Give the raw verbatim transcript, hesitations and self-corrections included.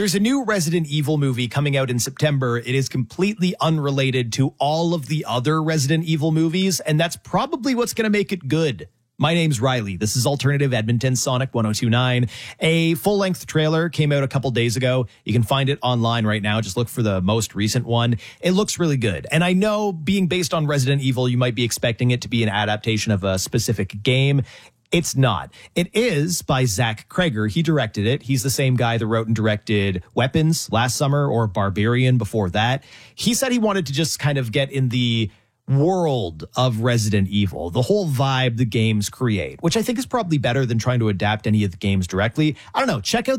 There's a new Resident Evil movie coming out in September. It is completely unrelated to all of the other Resident Evil movies, and that's probably what's going to make it good. My name's Riley. This is Alternative Edmonton Sonic one oh two point nine. A full-length trailer came out a couple days ago. You can find it online right now. Just look for the most recent one. It looks really good. And I know, being based on Resident Evil, you might be expecting it to be an adaptation of a specific game. It's not. It is by Zach Kreger. He directed it. He's the same guy that wrote and directed Weapons last summer, or Barbarian before that. He said he wanted to just kind of get in the world of Resident Evil, the whole vibe the games create, which I think is probably better than trying to adapt any of the games directly. I don't know. Check out